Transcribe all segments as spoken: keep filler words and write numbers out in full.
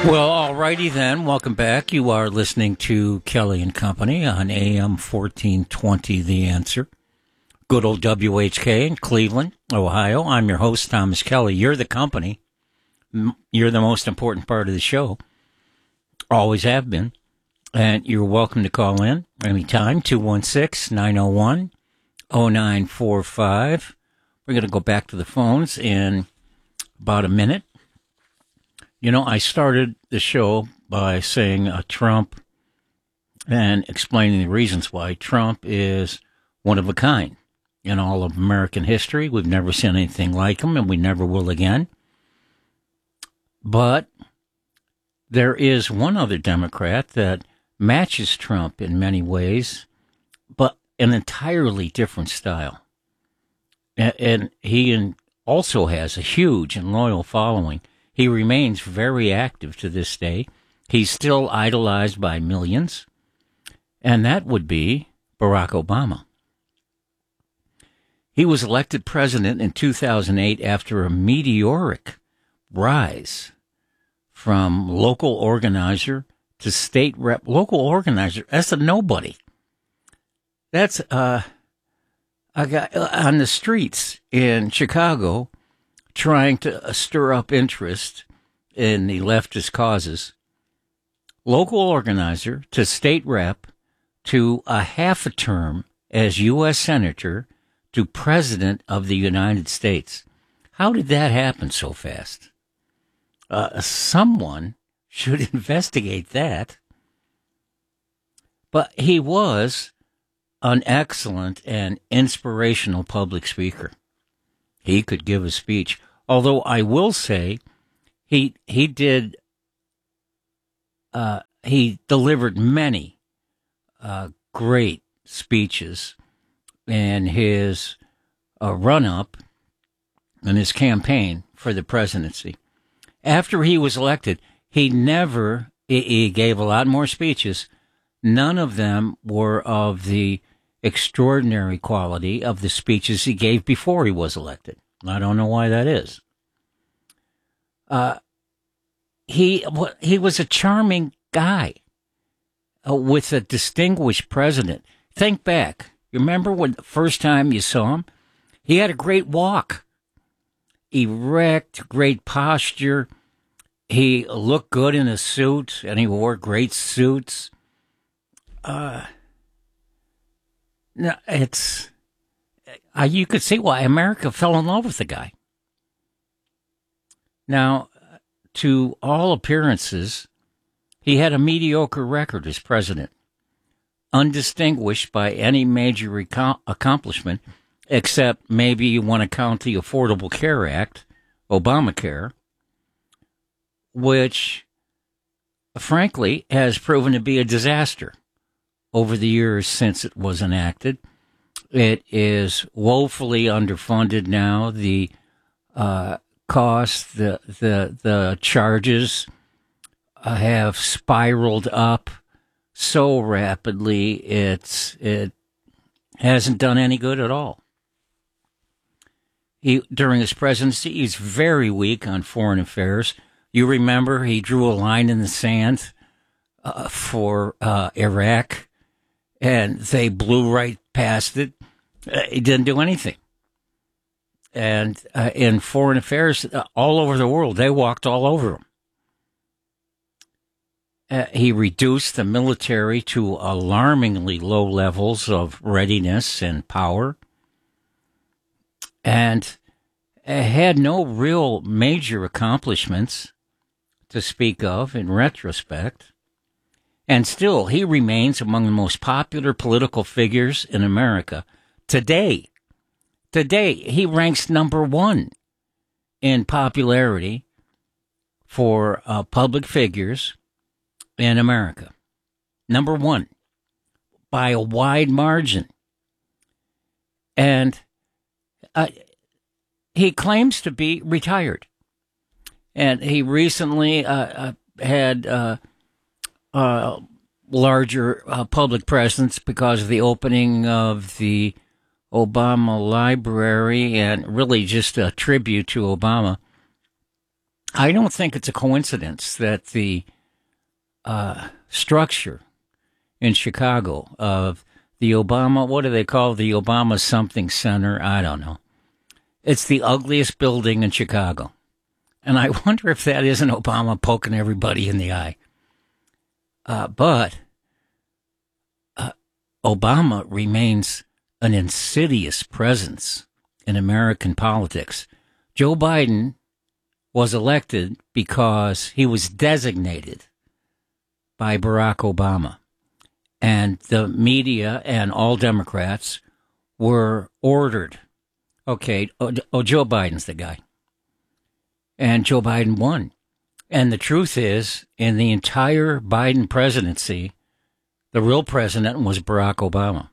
Well, alrighty then. Welcome back. You are listening to Kelly and Company on A M fourteen twenty, The Answer. Good old W H K in Cleveland, Ohio. I'm your host, Thomas Kelly. You're the company. You're the most important part of the show. Always have been. And you're welcome to call in anytime, two one six, nine oh one, oh nine four five. We're going to go back to the phones in about a minute. You know, I started the show by saying uh, Trump and explaining the reasons why Trump is one of a kind in all of American history. We've never seen anything like him, and we never will again. But there is one other Democrat that matches Trump in many ways, but an entirely different style. And, and he also has a huge and loyal following. He remains very active to this day. He's still idolized by millions, and that would be Barack Obama. He was elected president in two thousand eight after a meteoric rise from local organizer to state rep. Local organizer, that's a nobody. That's uh, a guy on the streets in Chicago trying to stir up interest in the leftist causes. Local organizer to state rep to a half a term as U S Senator to President of the United States. How did that happen so fast? Uh, someone should investigate that. But he was an excellent and inspirational public speaker. He could give a speech, although I will say he he did uh, he delivered many uh, great speeches in his uh, run-up in his campaign for the presidency. After he was elected, he never he, he gave a lot more speeches. None of them were of the extraordinary quality of the speeches he gave before he was elected. I don't know why that is. Uh, he he was a charming guy uh, with a distinguished president. Think back. You remember when the first time you saw him? He had a great walk. Erect, great posture. He looked good in a suit, and he wore great suits. Uh No, it's uh, you could see why America fell in love with the guy. Now, to all appearances, he had a mediocre record as president, undistinguished by any major recom- accomplishment, except maybe you want to count the Affordable Care Act, Obamacare, which, frankly, has proven to be a disaster over the years since it was enacted. It is woefully underfunded now. The uh, cost, the the the charges uh, have spiraled up so rapidly. It's it hasn't done any good at all. He during his presidency, he's very weak on foreign affairs. You remember he drew a line in the sand uh, for uh, Iraq. And they blew right past it. Uh, he didn't do anything. And uh, in foreign affairs, uh, all over the world, they walked all over him. Uh, he reduced the military to alarmingly low levels of readiness and power. And uh, had no real major accomplishments to speak of in retrospect. And still, he remains among the most popular political figures in America today. Today, he ranks number one in popularity for uh, public figures in America. Number one, by a wide margin. And uh, he claims to be retired. And he recently uh, uh, had... Uh, Uh, larger uh, public presence because of the opening of the Obama Library and really just a tribute to Obama I don't think it's a coincidence that the uh, structure in Chicago of the Obama, what do they call the Obama something center? I don't know. It's the ugliest building in Chicago. And I wonder if that isn't Obama poking everybody in the eye. Uh, but uh, Obama remains an insidious presence in American politics. Joe Biden was elected because he was designated by Barack Obama. And the media and all Democrats were ordered. Okay, oh, oh, Joe Biden's the guy. And Joe Biden won. And the truth is, in the entire Biden presidency, the real president was Barack Obama.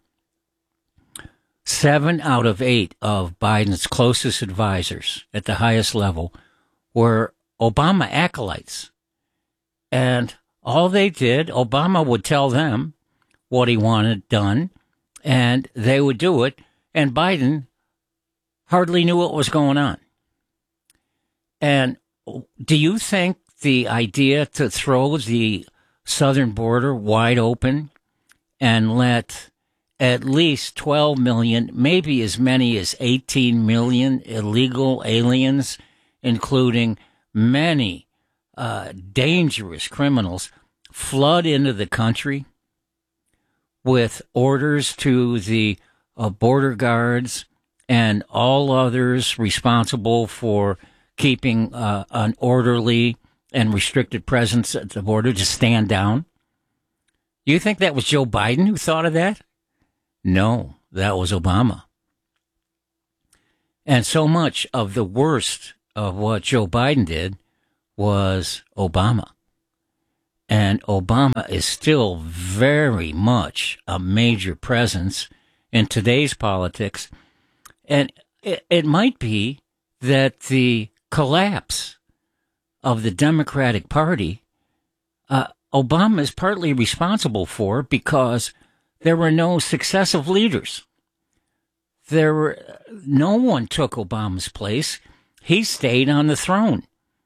Seven out of eight of Biden's closest advisors at the highest level were Obama acolytes. And all they did, Obama would tell them what he wanted done, and they would do it, and Biden hardly knew what was going on. And do you think the idea to throw the southern border wide open and let at least twelve million, maybe as many as eighteen million illegal aliens, including many uh, dangerous criminals, flood into the country with orders to the uh, border guards and all others responsible for keeping uh, an orderly and restricted presence at the border to stand down? You think that was Joe Biden who thought of that? No, that was Obama. And so much of the worst of what Joe Biden did was Obama. And Obama is still very much a major presence in today's politics. And it, it might be that the collapse of the Democratic Party, uh, Obama is partly responsible for because there were no successive leaders. There were, no one took Obama's place. He stayed on the throne.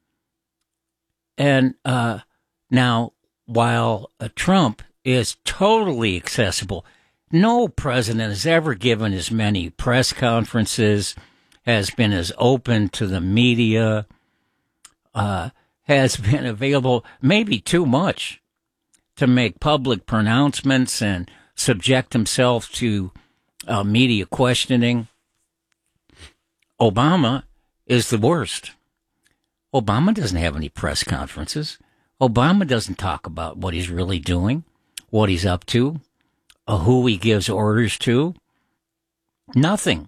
And uh, now, while uh, Trump is totally accessible, no president has ever given as many press conferences, has been as open to the media, uh, has been available maybe too much to make public pronouncements and subject himself to uh, media questioning. Obama is the worst. Obama doesn't have any press conferences. Obama doesn't talk about what he's really doing, what he's up to, uh, who he gives orders to. Nothing.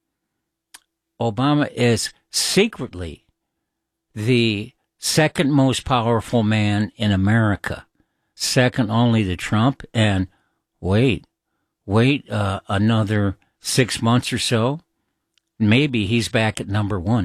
Obama is secretly the second most powerful man in America, second only to Trump. And wait, wait uh, another six months or so, maybe he's back at number one.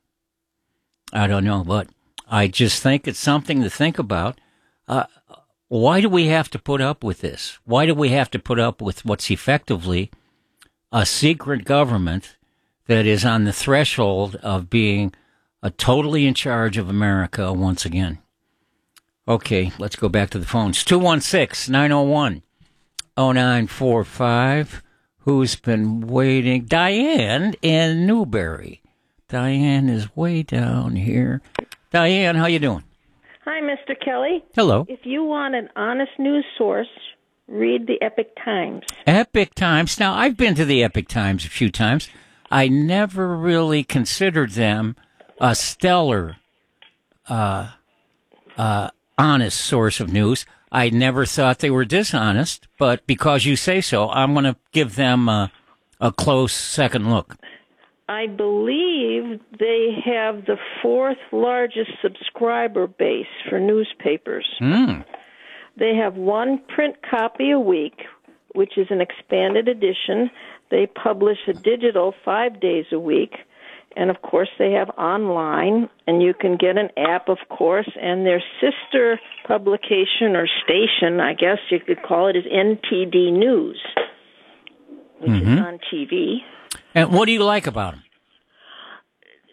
I don't know, but I just think it's something to think about. Uh, why do we have to put up with this? Why do we have to put up with what's effectively a secret government that is on the threshold of being uh, totally in charge of America once again? Okay, let's go back to the phones. two one six, nine oh one, oh nine four five. Who's been waiting? Diane in Newberry. Diane is way down here. Diane, how you doing? Hi, Mister Kelly. Hello. If you want an honest news source, read the Epic Times. Epic Times. Now, I've been to the Epic Times a few times. I never really considered them a stellar, uh, uh, honest source of news. I never thought they were dishonest, but because you say so, I'm going to give them a, a close second look. I believe they have the fourth largest subscriber base for newspapers. Mm. They have one print copy a week, which is an expanded edition. They publish a digital five days a week. And, of course, they have online, and you can get an app, of course, and their sister publication or station, I guess you could call it, is N T D News, which mm-hmm. is on T V. And what do you like about them?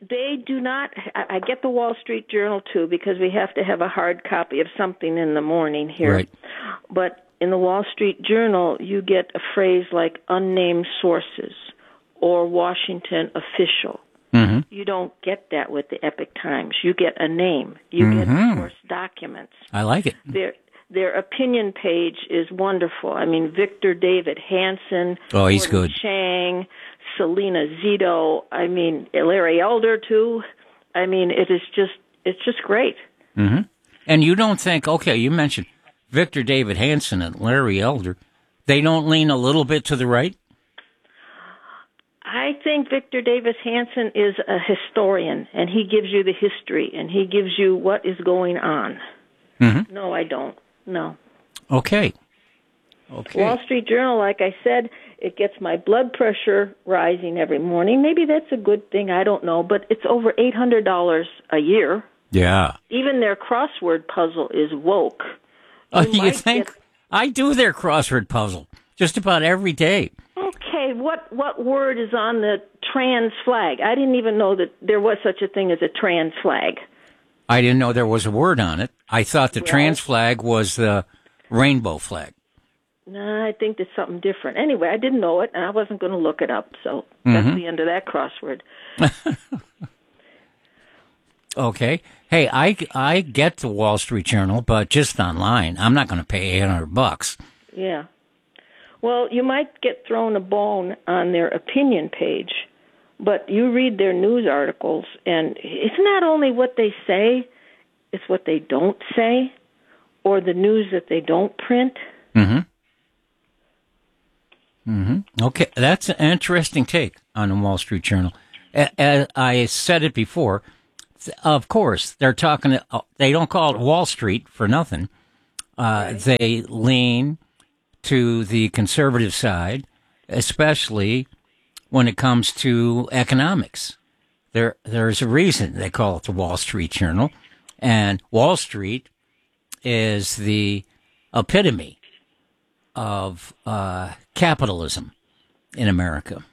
they do not. I I get the Wall Street Journal too because we have to have a hard copy of something in the morning here. Right. But in the Wall Street Journal, you get a phrase like unnamed sources or Washington official. Mm-hmm. You don't get that with the Epic Times. You get a name. You Mm-hmm. get source documents. I like it. Their their opinion page is wonderful. I mean, Victor David Hansen. Oh, he's Gordon good. Chang, Selena Zito. I mean, Larry Elder too. I mean, it is just it's just great. Mm-hmm. And you don't think, okay, you mentioned Victor David Hansen and Larry Elder. They don't lean a little bit to the right? I think Victor Davis Hansen is a historian, and he gives you the history, and he gives you what is going on. Mm-hmm. No, I don't. No. Okay. Okay. Wall Street Journal, like I said, it gets my blood pressure rising every morning. Maybe that's a good thing. I don't know. But it's over eight hundred dollars a year. Yeah. Even their crossword puzzle is woke. You, uh, you might think? get- I do their crossword puzzle just about every day. Okay, what, what word is on the trans flag? I didn't even know that there was such a thing as a trans flag. I didn't know there was a word on it. I thought the Well- trans flag was the rainbow flag. No, I think there's something different. Anyway, I didn't know it, and I wasn't going to look it up, so that's Mhm. the end of that crossword. Okay. Hey, I, I get the Wall Street Journal, but just online. I'm not going to pay eight hundred bucks. Yeah. Well, you might get thrown a bone on their opinion page, but you read their news articles, and it's not only what they say, it's what they don't say, or the news that they don't print. Mm-hmm. Mm-hmm. Okay, that's an interesting take on the Wall Street Journal. As I said it before, of course, they're talking, they don't call it Wall Street for nothing. Uh, Right. They lean to the conservative side, especially when it comes to economics. There, there's a reason they call it the Wall Street Journal, and Wall Street is the epitome of uh, capitalism in America.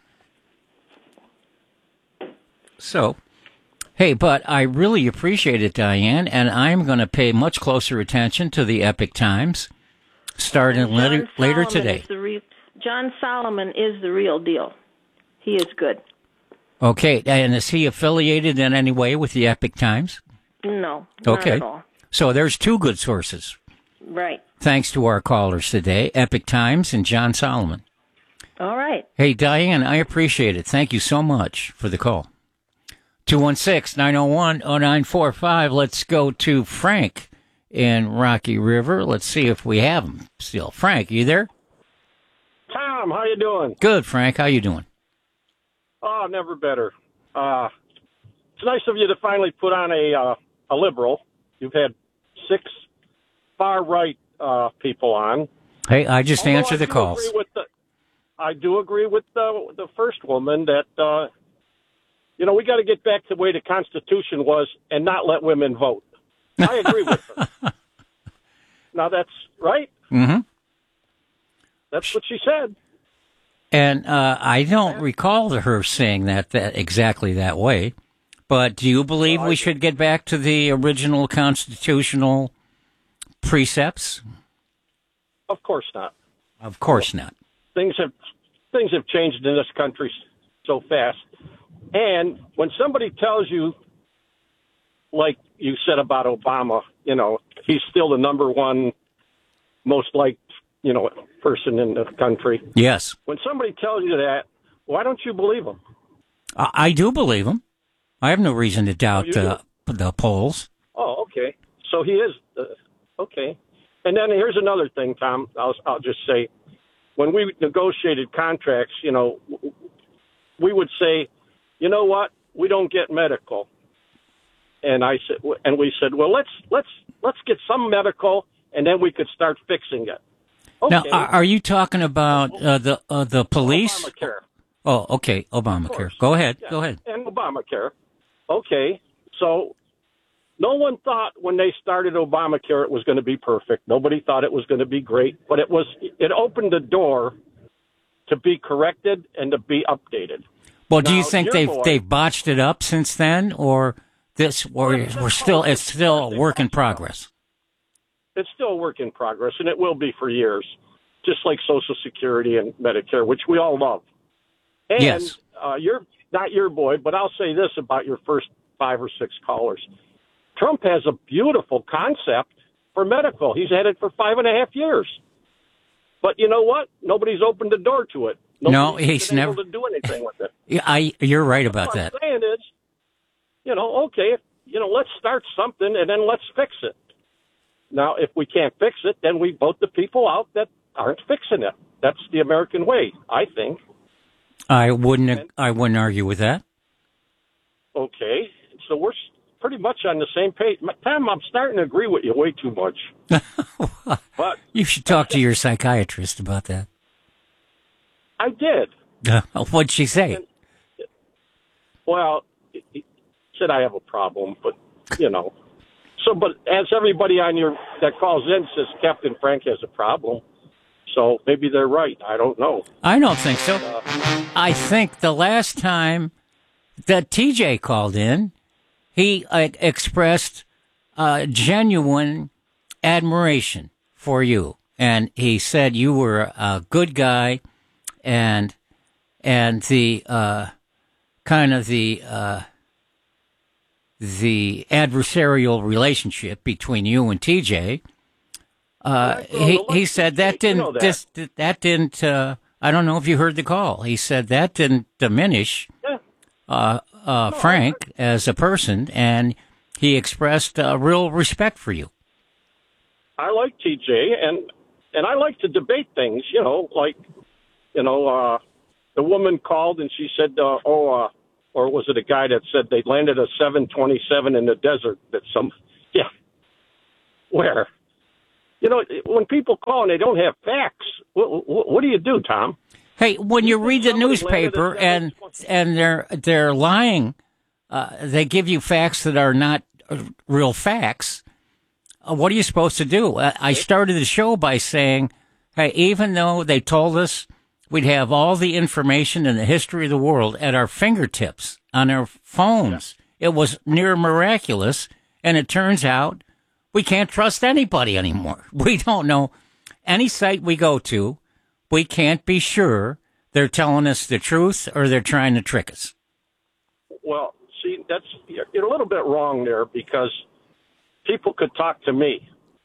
So, hey, but I really appreciate it, Diane, and I'm going to pay much closer attention to the Epic Times starting John later, later Solomon today. is the re- John Solomon is the real deal. He is good. Okay, and is he affiliated in any way with the Epic Times? No, not Okay. at all. So there's two good sources, Right. thanks to our callers today, Epic Times and John Solomon. All right. Hey, Diane, I appreciate it. Thank you so much for the call. two one six, nine oh one, oh nine four five. Let's go to Frank in Rocky River. Let's see if we have him still. Frank, you there? Tom, how you doing? Good, Frank. How you doing? Oh, never better. Uh, it's nice of you to finally put on a uh, a liberal. You've had six far right uh, people on. Hey, I just Although answer I the do calls. agree with the, I do agree with the the first woman that uh, you know we got to get back to the way the Constitution was and not let women vote. I agree with her. Now that's right. Mm-hmm. That's what she said. And uh, I don't recall her saying that, that exactly that way. But do you believe Well, I we do. should get back to the original constitutional precepts? Of course not. Of course not. Things have things have changed in this country so fast. And when somebody tells you, like you said about Obama, you know, he's still the number one most liked, you know, person in the country. Yes. When somebody tells you that, why don't you believe them? I, I do believe him. I have no reason to doubt you do? uh, the polls. Oh, okay. So he is uh, okay. And then here's another thing, Tom. I'll I'll just say, when we negotiated contracts, you know, w- we would say, you know what, we don't get medical. And I said, and we said, well, let's let's let's get some medical, and then we could start fixing it. Okay. Now, are, are you talking about uh, the uh, the police? Obamacare. Oh, okay, Obamacare. Go ahead. Yeah, Go ahead. And Obamacare. Okay. So no one thought when they started Obamacare it was going to be perfect. Nobody thought it was going to be great, but it was. It opened the door to be corrected and to be updated. Well, do Now, you think your they've boy- they've botched it up since then, or this, or we're still it's still a work in progress? It's still a work in progress, and it will be for years, just like Social Security and Medicare, which we all love. And Yes. uh, you're not your boy, but I'll say this about your first five or six callers. Trump has a beautiful concept for medical. He's had it for five and a half years. But you know what? Nobody's opened the door to it. No, Nobody's he's been never- able to do anything with it. Yeah, I you're right about What that. I'm saying is, you know, okay, you know, let's start something and then let's fix it. Now, if we can't fix it, then we vote the people out that aren't fixing it. That's the American way, I think. I wouldn't I wouldn't argue with that. Okay, so we're s- pretty much on the same page. Tom, I'm starting to agree with you way too much. But You should talk to your psychiatrist about that. I did. What'd she say? Well, he he said I have a problem, but, you know. So, but as everybody on your that calls in says, Captain Frank has a problem. So maybe they're right. I don't know. I don't think so. I think the last time that T J called in, he uh, expressed uh, genuine admiration for you, and he said you were a good guy, and and the uh, kind of the uh, the adversarial relationship between you and T J. Uh, he he said that You know didn't that. dis, that didn't. Uh, I don't know if you heard the call. He said that didn't diminish Yeah. uh, uh, Frank as a person, and he expressed uh, real respect for you. I like T J, and and I like to debate things. You know, like you know, uh, the woman called and she said, uh, "Oh, uh, or was it a guy that said they landed a seven twenty-seven in the desert?" That some, yeah, where, you know, when people call and they don't have facts, what, what, what do you do, Tom? Hey, when you read the somebody newspaper landed a and and they're they're lying, uh, they give you facts that are not uh, real facts. Uh, what are you supposed to do? Uh, I started the show by saying, hey, even though they told us we'd have all the information in the history of the world at our fingertips on our phones, it was near miraculous, and it turns out we can't trust anybody anymore. We don't know any site we go to. We can't be sure they're telling us the truth or they're trying to trick us. Well, see, that's you're you're a little bit wrong there because people could talk to me,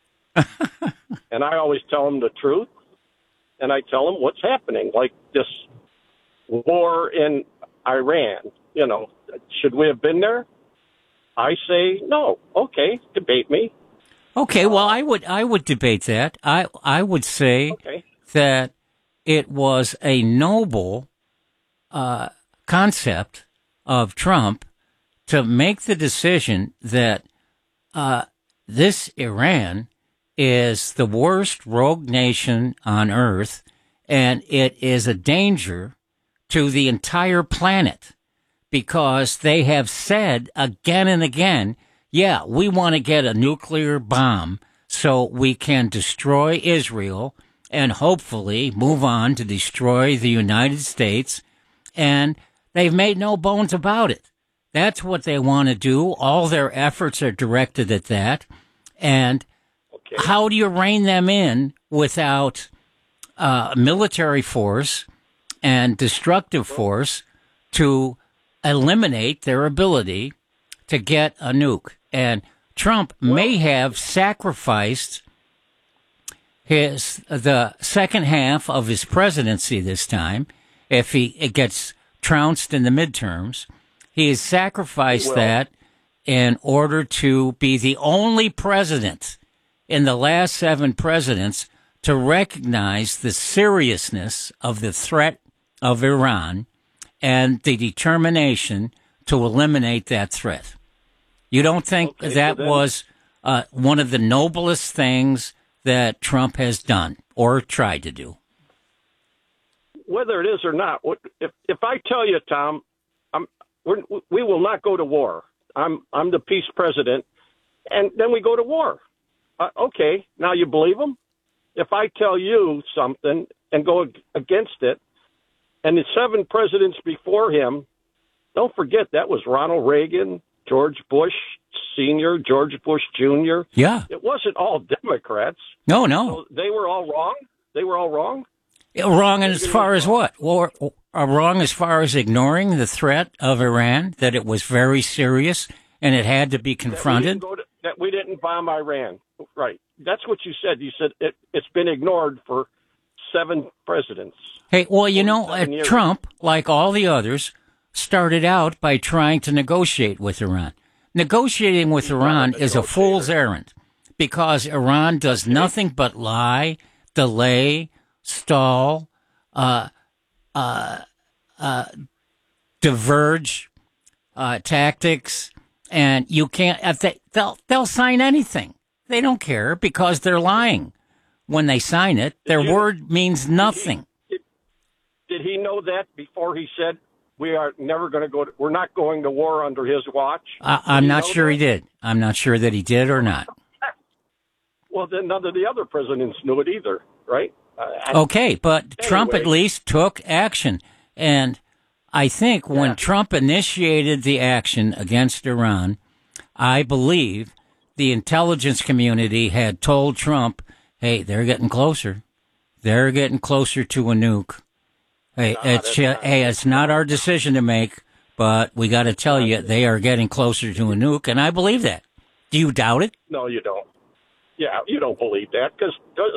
and I always tell them the truth, and I tell them what's happening, like this war in Iran. You know, should we have been there? I say no. Okay, debate me. Okay, well, I would I would debate that. I I would say Okay. that it was a noble uh, concept of Trump to make the decision that uh, this Iran is the worst rogue nation on earth, and it is a danger to the entire planet because they have said again and again, yeah, we want to get a nuclear bomb so we can destroy Israel and hopefully move on to destroy the United States. And they've made no bones about it. That's what they want to do. All their efforts are directed at that. And Okay. how do you rein them in without uh, military force and destructive force to eliminate their ability to get a nuke? And Trump may have sacrificed his the second half of his presidency this time if he it gets trounced in the midterms. He has sacrificed Well- that in order to be the only president in the last seven presidents to recognize the seriousness of the threat of Iran and the determination to eliminate that threat. You don't think Okay, so that then- was uh, one of the noblest things that Trump has done or tried to do? Whether it is or not, what- if if I tell you, Tom, I'm, we're, we will not go to war. I'm I'm the peace president, and then we go to war. Uh, okay, now you believe him? If I tell you something and go ag- against it, and the seven presidents before him don't forget that was Ronald Reagan, George Bush Senior, George Bush Junior Yeah. It wasn't all Democrats. No, no. So they were all wrong? They were all wrong? Wrong as far as what? Or, or wrong as far as ignoring the threat of Iran, that it was very serious and it had to be confronted? That we didn't, go to, that we didn't bomb Iran. Right. That's what you said. You said it, it's been ignored for seven presidents. Hey, well, you know, uh, Trump, like all the others, started out by trying to negotiate with Iran. Negotiating with Iran is a fool's errand because Iran does nothing but lie, delay, stall, uh, uh, uh, diverge uh, tactics, and you can't. If they, they'll they'll sign anything. They don't care because they're lying. When they sign it, their you, word means nothing. Did he, did he know that before he said we are never going to go? To, we're not going to war under his watch. I, I'm not sure that? he did. I'm not sure that he did or not. Well, then none of the other presidents knew it either, right? Uh, okay, but anyway. Trump at least took action. And I think when yeah. Trump initiated the action against Iran, I believe the intelligence community had told Trump, hey, they're getting closer. They're getting closer to a nuke. Hey, no, it's uh, hey, it's not our decision to make, but we got to tell you they are getting closer to a nuke, and I believe that. Do you doubt it? No, you don't. Yeah, you don't believe that because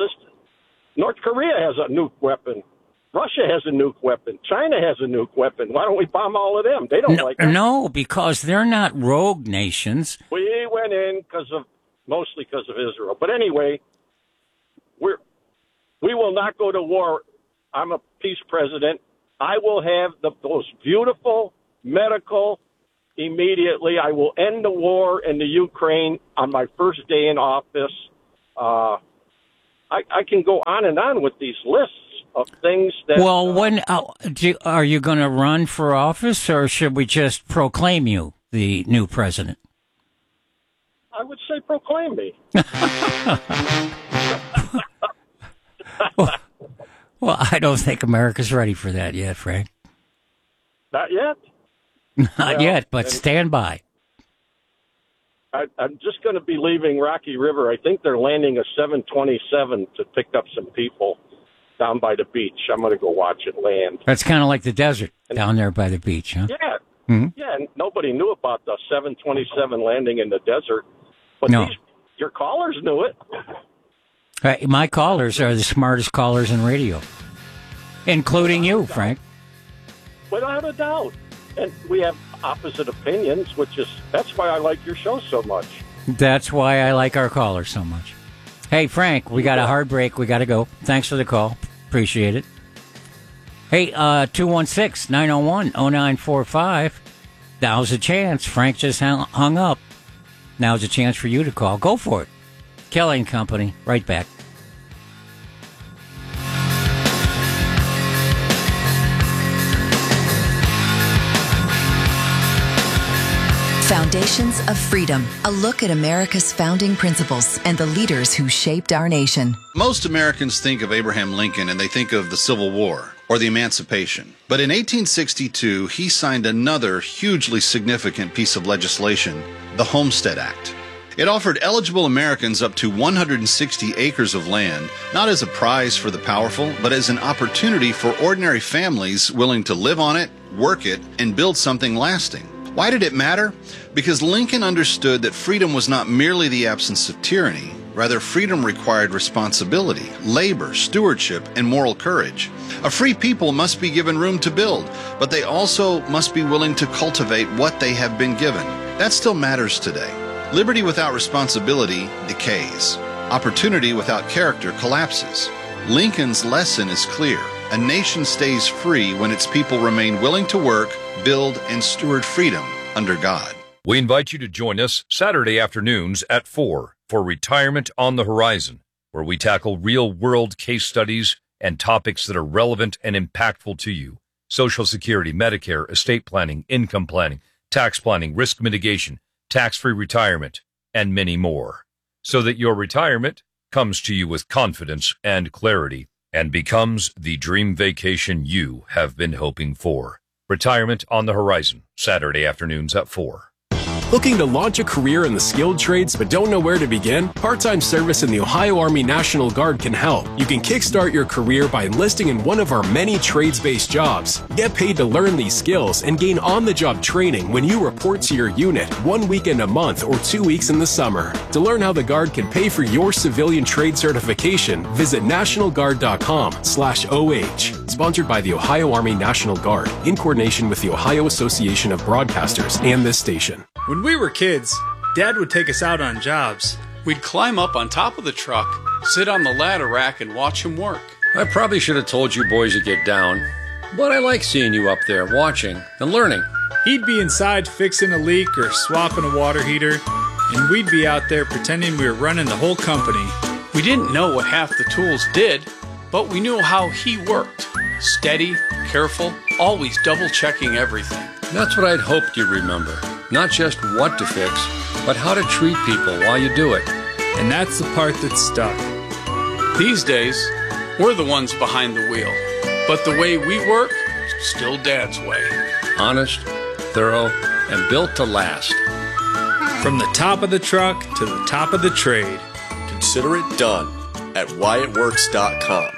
North Korea has a nuke weapon. Russia has a nuke weapon. China has a nuke weapon. Why don't we bomb all of them? They don't no, like it. No, because they're not rogue nations. We went in because of mostly because of Israel. But anyway, we're we will not go to war. I'm a peace president. I will have the most beautiful medical immediately. I will end the war in the Ukraine on my first day in office. Uh, I, I can go on and on with these lists of things that. Well, uh, when uh, do, are you going to run for office, or should we just proclaim you the new president? I would say proclaim me. well, well, I don't think America's ready for that yet, Frank. Not yet. Not well, yet, but stand by. I, I'm just going to be leaving Rocky River. I think they're landing a seven twenty-seven to pick up some people down by the beach. I'm going to go watch it land. That's kind of like the desert down there by the beach, huh? Yeah. Mm-hmm. Yeah, and nobody knew about the seven twenty-seven landing in the desert. But no. these, your callers knew it. Hey, my callers are the smartest callers in radio, including you, Frank. Without a doubt. And we have opposite opinions, which is, that's why I like your show so much. That's why I like our callers so much. Hey, Frank, we got a hard break. We got to go. Thanks for the call. Appreciate it. Hey, uh, two one six, nine oh one, oh nine four five. Now's a chance. Frank just hung, hung up. Now's a chance for you to call. Go for it. Kelly and Company, right back. Foundations of Freedom, a look at America's founding principles and the leaders who shaped our nation. Most Americans think of Abraham Lincoln and they think of the Civil War or the Emancipation. But in eighteen sixty-two, he signed another hugely significant piece of legislation, the Homestead Act. It offered eligible Americans up to one hundred sixty acres of land, not as a prize for the powerful, but as an opportunity for ordinary families willing to live on it, work it, and build something lasting. Why did it matter? Because Lincoln understood that freedom was not merely the absence of tyranny. Rather, freedom required responsibility, labor, stewardship, and moral courage. A free people must be given room to build, but they also must be willing to cultivate what they have been given. That still matters today. Liberty without responsibility decays. Opportunity without character collapses. Lincoln's lesson is clear. A nation stays free when its people remain willing to work, build, and steward freedom under God. We invite you to join us Saturday afternoons at four for Retirement on the Horizon, where we tackle real-world case studies and topics that are relevant and impactful to you. Social Security, Medicare, estate planning, income planning, tax planning, risk mitigation, tax-free retirement, and many more, so that your retirement comes to you with confidence and clarity and becomes the dream vacation you have been hoping for. Retirement on the Horizon, Saturday afternoons at four. Looking to launch a career in the skilled trades but don't know where to begin? Part-time service in the Ohio Army National Guard can help. You can kickstart your career by enlisting in one of our many trades-based jobs. Get paid to learn these skills and gain on-the-job training when you report to your unit one weekend a month or two weeks in the summer. To learn how the Guard can pay for your civilian trade certification, visit nationalguard.com slash OH. Sponsored by the Ohio Army National Guard in coordination with the Ohio Association of Broadcasters and this station. When we were kids, Dad would take us out on jobs. We'd climb up on top of the truck, sit on the ladder rack, and watch him work. I probably should have told you boys to get down, but I like seeing you up there watching and learning. He'd be inside fixing a leak or swapping a water heater, and we'd be out there pretending we were running the whole company. We didn't know what half the tools did, but we knew how he worked. Steady, careful, always double-checking everything. That's what I'd hoped you'd remember. Not just what to fix, but how to treat people while you do it. And that's the part that stuck. These days, we're the ones behind the wheel. But the way we work, still Dad's way. Honest, thorough, and built to last. From the top of the truck to the top of the trade. Consider it done at wyatt works dot com.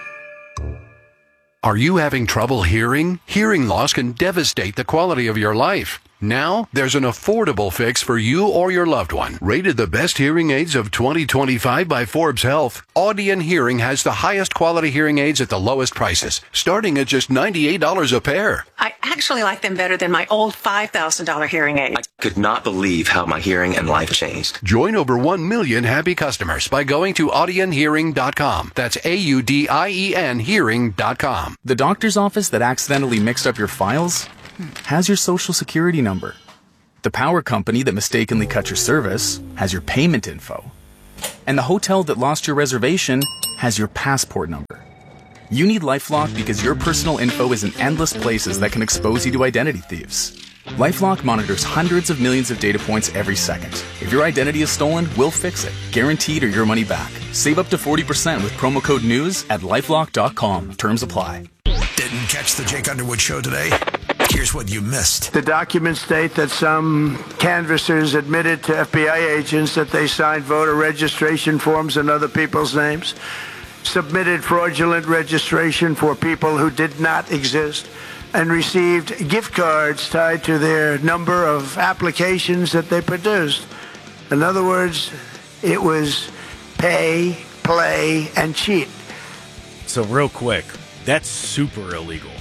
Are you having trouble hearing? Hearing loss can devastate the quality of your life. Now, there's an affordable fix for you or your loved one. Rated the best hearing aids of twenty twenty-five by Forbes Health, Audion Hearing has the highest quality hearing aids at the lowest prices, starting at just ninety-eight dollars a pair. I actually like them better than my old five thousand dollars hearing aid. I could not believe how my hearing and life changed. Join over one million happy customers by going to audion hearing dot com. That's A U D I E N hearing dot com. The doctor's office that accidentally mixed up your files has your social security number. The power company that mistakenly cut your service has your payment info. And the hotel that lost your reservation has your passport number. You need LifeLock because your personal info is in endless places that can expose you to identity thieves. LifeLock monitors hundreds of millions of data points every second. If your identity is stolen, we'll fix it. Guaranteed or your money back. Save up to forty percent with promo code NEWS at lifelock dot com. Terms apply. Didn't catch the Jake Underwood show today? Here's what you missed. The documents state that some canvassers admitted to F B I agents that they signed voter registration forms in other people's names, submitted fraudulent registration for people who did not exist, and received gift cards tied to their number of applications that they produced. In other words, it was pay, play, and cheat. So real quick, that's super illegal.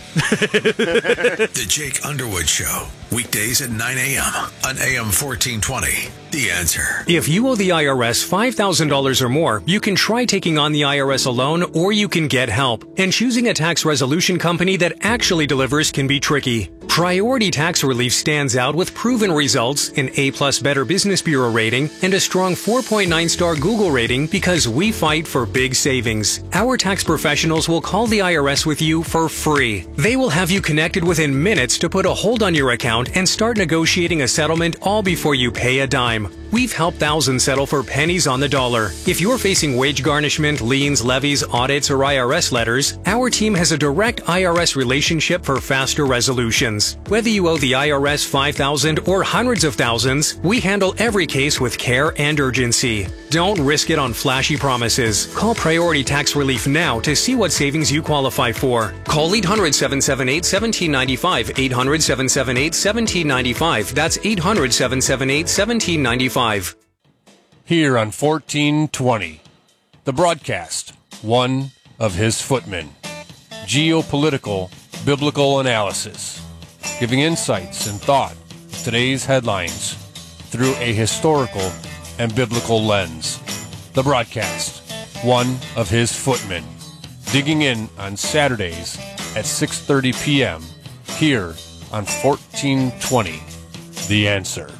The Jake Underwood Show, weekdays at nine a.m. on A M fourteen twenty. The Answer. If you owe the I R S five thousand dollars or more, you can try taking on the I R S alone, or you can get help. And choosing a tax resolution company that actually delivers can be tricky. Priority Tax Relief stands out with proven results, an A-plus Better Business Bureau rating, and a strong four point nine star Google rating because we fight for big savings. Our tax professionals will call the I R S with you for free. They will have you connected within minutes to put a hold on your account and start negotiating a settlement all before you pay a dime. We've helped thousands settle for pennies on the dollar. If you're facing wage garnishment, liens, levies, audits, or I R S letters, our team has a direct I R S relationship for faster resolutions. Whether you owe the I R S five thousand dollars or hundreds of thousands, we handle every case with care and urgency. Don't risk it on flashy promises. Call Priority Tax Relief now to see what savings you qualify for. Call eight hundred, seven seven eight, one seven nine five, eight hundred, seven seven eight, one seven nine five. That's eight hundred, seven seven eight, one seven nine five. Here on fourteen twenty, the broadcast, one of his footmen. Geopolitical biblical analysis, giving insights and thought of today's headlines through a historical and biblical lens. The broadcast, one of his footmen, digging in on Saturdays at six thirty p.m. here on fourteen twenty, The Answer.